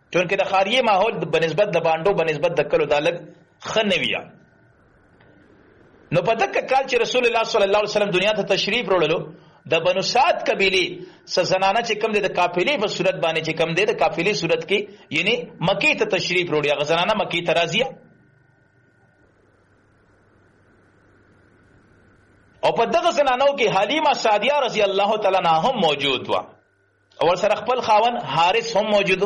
چونکه د خاریه ماحول بنسبت د باندو بنسبت د کلو دالګ خنویا. نو په دغه کال چې رسول الله صلی الله علیه وسلم دنیا ته تشریف وروړلو د بنو سعد قبیله سزنانه چې کوم د قافلې په صورت باندې چې کوم د قافلې صورت کې یعنی مکی ته تشریف وروړي غزنانه مکی ته راځي او په دغه زنانو کې حلیمه سعدیه رضی الله تعالی عنها هم موجود و او سره خپل خاون حارث هم موجود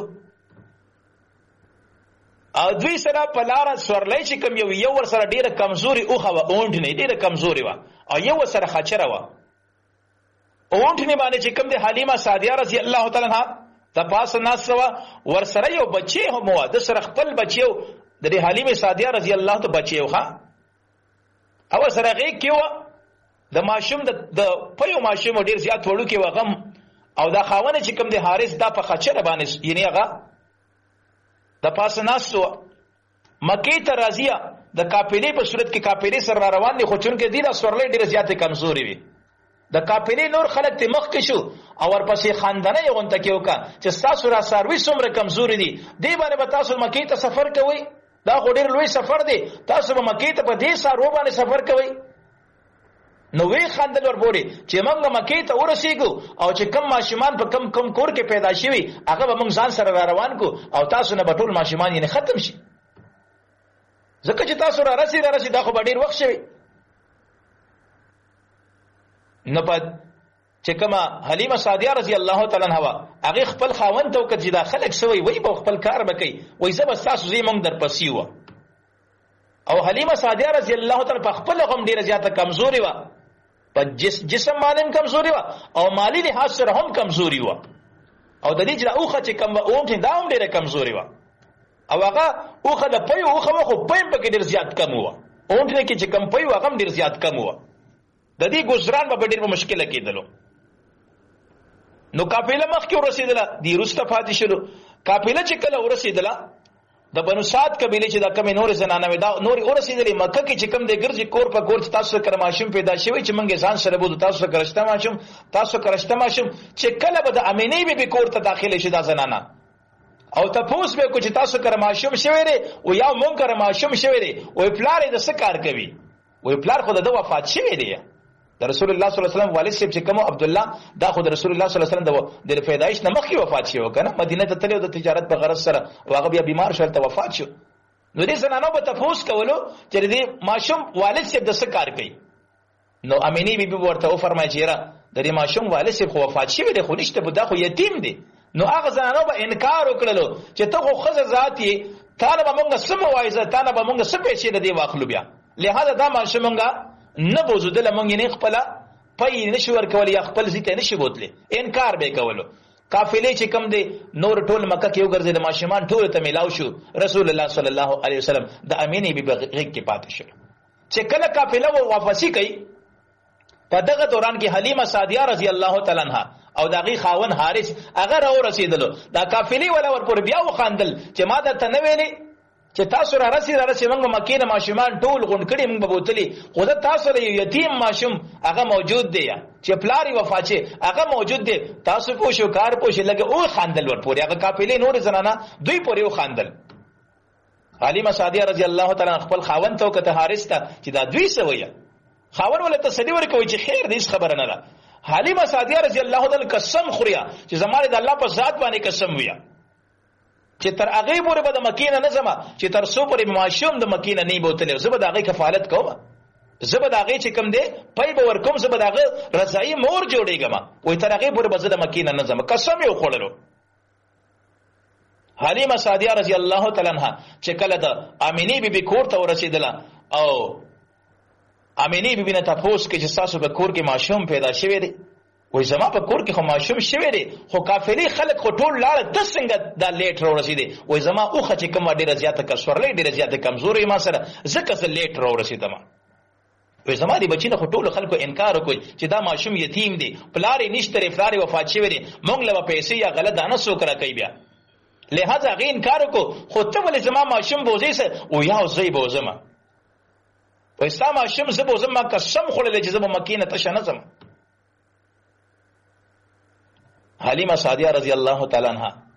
او دوی سره په لار سورلې چې کوم یو ور سره ډیره کمزوري اوخه و اونټ نه ډیره کمزوري و او یو سره خچره و اونټ نه باندې چې کوم د حلیمه سعدیه رضی الله تعالی عنها د پاس ناس ور سره یو بچي هم و د سره خپل بچیو د حلیمه سعدیه رضی الله ته بچیو ها او سره غي کیو د ماشوم د پيو ماشوم ډیر زیات وړو کې وغم او دا خاونه چې کوم د حارث دا په خچره باندې یعنی هغه د پاس ناس مکی ته راځي د قافلې په صورت کې قافلې سره روان دي خو چونکه دې د سورلې ډیر زیات کمزوري وي د قافلې نور خلک ته مخ کې شو او ورپسې خاندنه یو غونټه کې وکړه چې تاسو را سروي څومره کمزوري دي دې باندې به تاسو مکی ته سفر کوئ دا خو ډیر لوی سفر دی تاسو به مکی ته په دې سارو باندې سفر کوئ نو وی خاندل ورپوري چې موږ مکی ته ورسېګو او چې کم ماشومان په کم کور کې پیدا شوي هغه به موږ ځان سره را روان کو او تاسو نه به ټول ماشومان یې ختم شي ځکه چې تاسو را رسي دا خو به ډیر وخت شوي نو په چې کومه حلیمه سعدیه رضی الله تعالی عنها هغه خپل خاوند ته وکړي دا خلک سوی وای په خپل کار وکي وای زب تاسو زی موږ در پسې و او حلیمه سعدیه رضی الله تعالی په خپل غم ډیره زیاته کمزوري و په جسم باندې کمزوري و او مالی لحاظ سره هم کمزوري و او د دې چې اوخه چې کوم اونټ دا هم ډیره کمزوري و او هغه اوخه د پيو اوخه خو پيم په کې ډیر زیات کم و اونټ نه کې چې کم پيو هغه ډیر زیات کم و د دې گزاران به ډیر مشکله کېدلو نو قافله مخ کې ورسېدله دی رسته فاتح شلو قافله چې کله ورسېدله د بنو سعد قبیله چې دا کم نور زنانه ودا نور ورسېدلې مکه کې چې کم د ګرځي کور په کور تاسو کړه ماشوم پیدا شوی چې منګه ځان سره بده تاسو کرشته ماشوم چې کله به د امینې به کور ته داخله شي دا زنانه او تاسو به کو چې تاسو کړه ماشوم شوی دی او یا مونږ کړه ماشوم شوی دی او پلار دې څه کار کوي او پلار خو د وفات شوی دی د رسول الله صلی الله علیه وسلم والد چې کوم عبد الله دا خو د رسول الله صلی الله علیه وسلم د پیدایش نه مخکې وفات شو کنه مدینه ته تللی د تجارت په غرض سره واغه بیا بیمار شو ته وفات شو نو دې زنانو به تفوس کولو چې دې ماشوم والد چې د څه کار کوي نو امینی بیبي ورته و فرمایي چې را د دې ماشوم والد چې خو وفات شوی دی خو نشته بده خو یتیم دی نو هغه زنانو به انکار وکړلو چې ته خو خزه ذاتی طالب موږ سم وایزه طالب موږ سم پیسې دې واخلو بیا لہذا دا ماشومنګا نه بوزدل مونږ نه خپل پي نشور کول یا خپل ځکه نشي بوتله انکار به کولو قافلې چې کم دي نور ټول مکه کې وګرځي د ماشومان ټول ته ملاو شو رسول الله صلی الله علیه وسلم د امینې به غږ کې پاتې شو چې کله قافله واپسی کوي په دغه دوران کې حلیمه سعدیه رضی الله تعالی عنها او دغه خاون حارث هغه راو رسیدلو دا قافلې ولا ورپور بیا وخاندل چې ما ده تنویلې چې تاسو را رسي موږ مکه نه ماشومان ټول غون کړي موږ بوتلی خو دا تاسو له یتیم ماشوم هغه موجود دی چې پلاری وفات شي هغه موجود دی تاسو پوښو کار پوښ لګه او خاندل ورپورې هغه قافلې نور زنانه دوی پورې خاندل حلیمه سعدیه رضی الله تعالی خپل خاوند ته کته حارث ته چې دا دوی سویا خاوند ولته تسلی ورکوي چې خیر دې خبره نه ده حلیمه سعدیه رضی الله تعالی قسم خوریا چې زماره د الله په ذات باندې قسم ویا چې تر هغه پورې به د مکینه نه زما چې تر سو پورې ماشوم د مکینه نه بوتله زبر د هغه کفالت کوم زبر د هغه چې کم دی پي به ورکوم زبر د هغه رضای مور جوړېګم وای تر هغه پورې به د مکینه نه زما قسم یې خوړلو حلیمه سعدیه رضی الله تعالی عنها چې کله د امینی بیبي کور ته ورسېدله او امینی بیبي نه تاسو کې چې تاسو په کور کې ماشوم پیدا شوی دی وای زما په کور کې خو ماشوم شوی دی خو قافلې خلک خو ټول لاړه د څنګه دا لیټ را ورسېدي وای زما اوخه چې کوم ډیره زیاته کسورلې ډیره زیاته کمزوري ما سره زکه زه لیټ را ورسېدم وای زما دی بچینه خو ټول خلکو انکار وکړي چې دا ماشوم یتیم دی پلاری نشته افلاری وفات شوی دی مونږ له پیسې یا غلط دانه سو کرا کوي بیا لہذا غي انکار وکړو خو ته ولې زما ماشوم بوزي سه او یا زوی بوزما وای ستا ماشوم زه بوزم ما قسم خورل چې زما مکینه ته شنزم حلیمه سعدیه رضی الله تعالی عنها